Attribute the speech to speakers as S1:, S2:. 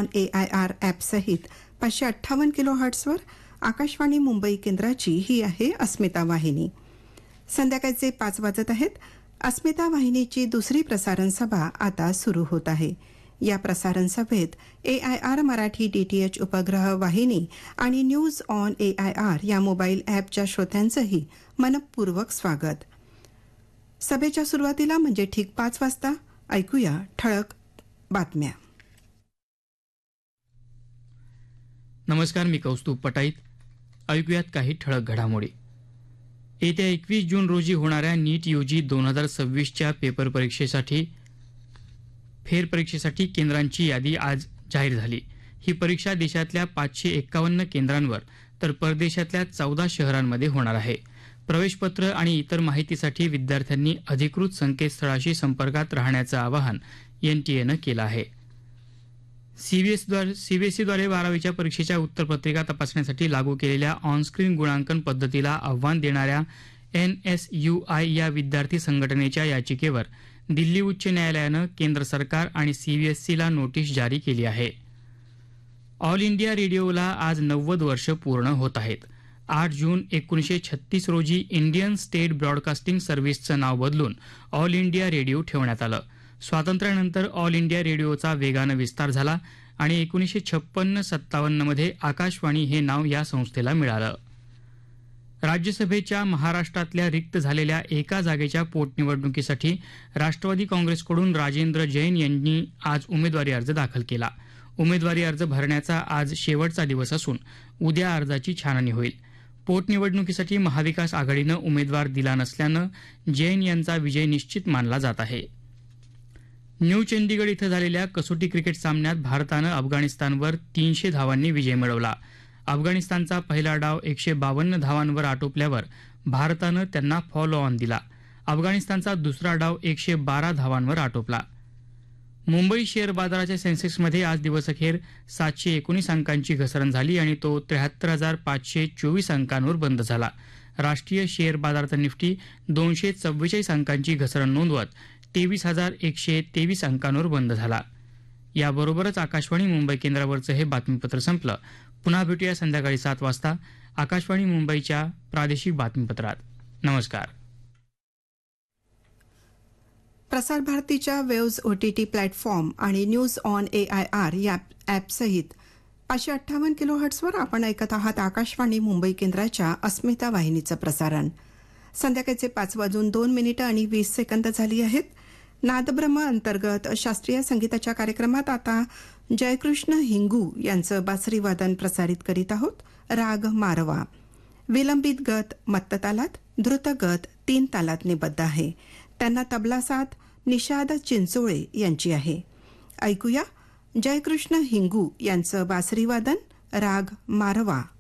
S1: On AIR ॲपसहित 558 किलोहर्ट्झवर Akashvani Mumbai केंद्राची ही आहे अस्मिता वाहिनी. संध्याकाळचे 5 वाजत आहेत. अस्मिता वाहिनीची दुसरी प्रसारण सभा आता सुरू होत आहे. या प्रसारण सभेत AIR मराठी DTH उपग्रह वाहिनी आणि न्यूज ऑन AIR या मोबाईल ॲपच्या श्रोत्यांचंही मनपूर्वक स्वागत. सभेच्या सुरुवातीला म्हणजे ठीक 5 वाजता ऐकूया ठळक बातम्या.
S2: नमस्कार, मी कौस्तुभ पटाईत. ऐकूयात काही ठळक घडामोडी. येत्या 21 जून रोजी होणाऱ्या नीट UG 2026च्या फेरपरीक्षेसाठी केंद्रांची यादी आज जाहीर झाली. ही परीक्षा देशातल्या 551 केंद्रांवर तर परदेशातल्या 14 शहरांमध्ये होणार आहे. प्रवेशपत्र आणि इतर माहितीसाठी विद्यार्थ्यांनी अधिकृत संकेतस्थळाशी संपर्कात राहण्याचं आवाहन NTAनं केलं आहे. CBSEद्वारे 12वीच्या परीक्षेच्या उत्तरपत्रिका तपासण्यासाठी लागू केलेल्या ऑनस्क्रीन गुणांकन पद्धतीला आव्हान देणाऱ्या NSUI या विद्यार्थी संघटनेच्या याचिकेवर दिल्ली उच्च न्यायालयानं केंद्र सरकार आणि CBSEला नोटीस जारी केली आहे. ऑल इंडिया रेडिओला आज 90 वर्ष पूर्ण होत आहेत. 8 जून 1936 रोजी इंडियन स्टेट ब्रॉडकास्टिंग सर्व्हिसचं नाव बदलून ऑल इंडिया रेडिओ ठेवण्यात आलं. स्वातंत्र्यानंतर ऑल इंडिया रेडिओचा वेगानं विस्तार झाला आणि 1956-57 मध्ये आकाशवाणी हे नाव या संस्थेला मिळालं. राज्यसभेच्या महाराष्ट्रातल्या रिक्त झालेल्या एका जागेच्या पोटनिवडणुकीसाठी राष्ट्रवादी काँग्रेसकडून राजेंद्र जैन यांनी आज उमेदवारी अर्ज दाखल केला. उमेदवारी अर्ज भरण्याचा आज शेवटचा दिवस असून उद्या अर्जाची छाननी होईल. पोटनिवडणुकीसाठी महाविकास आघाडीनं उमेदवार दिला नसल्यानं जैन यांचा विजय निश्चित मानला जात आहे. न्यू चंदीगड इथं झालेल्या कसोटी क्रिकेट सामन्यात भारतानं अफगाणिस्तानवर 300 धावांनी विजय मिळवला. अफगाणिस्तानचा पहिला डाव 152 धावांवर आटोपल्यावर भारतानं त्यांना फॉलो ऑन दिला. अफगाणिस्तानचा दुसरा डाव 112 धावांवर आटोपला. मुंबई शेअर बाजाराच्या सेन्सेक्समध्ये आज दिवसअखेर 719 अंकांची घसरण झाली आणि तो 73,524 अंकांवर बंद झाला. राष्ट्रीय शेअर बाजारात निफ्टी 244 अंकांची घसरण नोंदवत 23,123 अंकांवर बंद झाला. याबरोबरच आकाशवाणी मुंबई केंद्रावरचं हे बातमीपत्र संपलं. पुन्हा भेटूया संध्याकाळी 7 वाजता आकाशवाणी मुंबईच्या प्रादेशिक बातमीपत्रात. नमस्कार.
S1: प्रसार भारतीच्या वेव्ज OTT प्लॅटफॉर्म आणि न्यूज ऑन AIR या ॲपसहित 558 किलोहर्ट्झवर आपण ऐकत आहात आकाशवाणी मुंबई केंद्राच्या अस्मिता वाहिनीचं प्रसारण. संध्याकाळचे 5:02 आणि 20 सेकंद झाली आहेत. नादब्रह्म अंतर्गत शास्त्रीय संगीताच्या कार्यक्रमात आता जयकृष्ण हिंगू यांचं बासरी वादन प्रसारित करीत आहोत. राग मारवा. विलंबित गत मत्त तालात, द्रुत गत 3 तालात निबद्ध आहे. त्यांना तबला साथ निषाद चिंचोळे यांची आहे. ऐकूया जयकृष्ण हिंगू यांचं बासरी वादन राग मारवा.